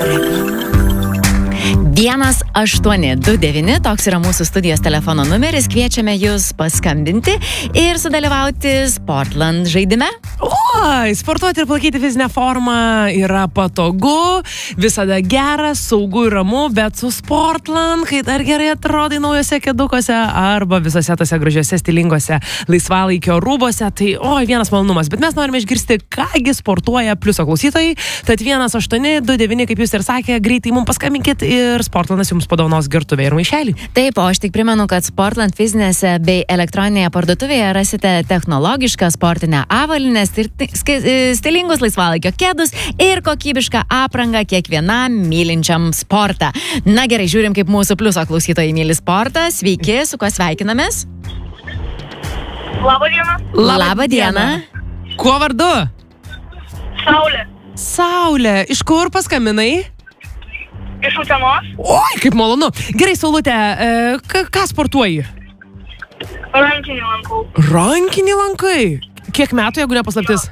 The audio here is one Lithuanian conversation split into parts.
1829, toks yra mūsų studijos telefono numeris, kviečiame jūs paskambinti ir sudalyvauti Sportland žaidime. Oi, sportuoti ir palaikyti fizinę formą yra patogu, visada gera, saugu ir ramu, bet su Sportland, kai dar gerai atrodai naujose kėdukose arba visose tose gražiose stilingose laisvalaikio rūbose, tai vienas malonumas, bet mes norime išgirsti, kągi sportuoja pliuso klausytojai, tad 1829, kaip jūs ir sakė, greitai mums paskambinkit ir Sportlandas jums padovanos gertuvę ir maišelį. Taip, o aš tik primenu, kad Sportland fizinėse bei elektroninėje parduotuvėje rasite technologišką sportinę avalynę, stilingus laisvalaikio kėdus ir kokybišką aprangą kiekvienam mylinčiam sportą. Na gerai, žiūrim, kaip mūsų pliuso klausytojai myli sportą. Sveiki, su kuo sveikinamės? Labą dieną. Labą dieną. Kuo vardu? Saulė. Saulė. Iš kur paskambinai? Iš Utenos. Oi, kaip malonu. Gerai, Saulutė, ką sportuoji? Rankinį lankau. Rankinį lankai? Kiek metų, jeigu nepaslaptis?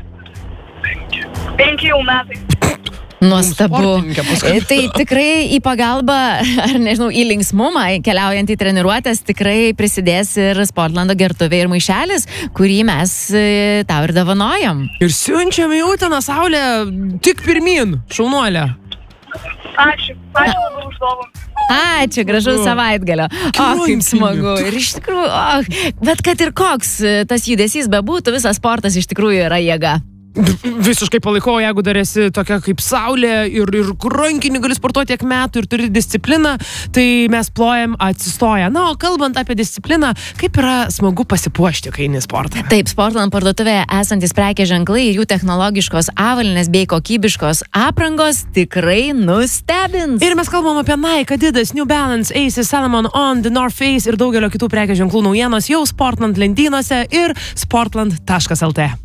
5 jau metai. Nuostabu. Tai tikrai į pagalbą, ar nežinau, į linksmumą, keliaujant į treniruotės, tikrai prisidės ir Sportlando gertuvė ir maišelis, kurį mes tau ir dovanojam. Ir siunčiame į Uteną, Saulė, tik pirmyn, šaunuolė. Ačiū. Ačiū labai už dovaną. Ačiū, gražaus savaitgalio. Kaip smagu. Ir iš tikrųjų, bet kad ir koks tas judesys bebūtų, visas sportas iš tikrųjų yra jėga. Visiškai palaikau, jeigu dar esi tokia kaip Saulė ir rankinį gali sportuoti tiek metų ir turi discipliną, tai mes plojam atsistoję. Na, o kalbant apie discipliną, kaip yra smagu pasipuošti, kai eini sportą? Taip, Sportland parduotuvėje esantis prekės ženklai ir jų technologiškos avalynės bei kokybiškos aprangos tikrai nustebins. Ir mes kalbam apie Nike, Adidas, New Balance, Aces, Salomon On, The North Face ir daugelio kitų prekės ženklų naujienos jau Sportland lentynose ir sportland.lt.